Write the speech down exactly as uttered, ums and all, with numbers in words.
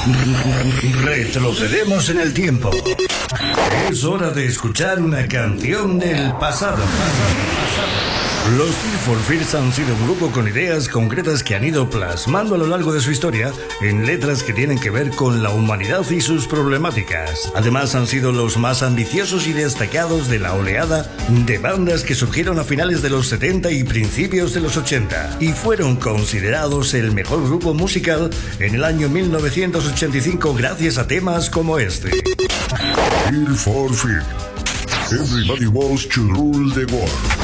Retrocedemos en el tiempo. Es hora de escuchar una canción del pasado. Los Tears for Fears han sido un grupo con ideas concretas que han ido plasmando a lo largo de su historia en letras que tienen que ver con la humanidad y sus problemáticas. Además, han sido los más ambiciosos y destacados de la oleada de bandas que surgieron a finales de los setenta y principios de los ochenta, y fueron considerados el mejor grupo musical en el año mil novecientos ochenta y cinco gracias a temas como este. Tears for Fears. Everybody wants to rule the world.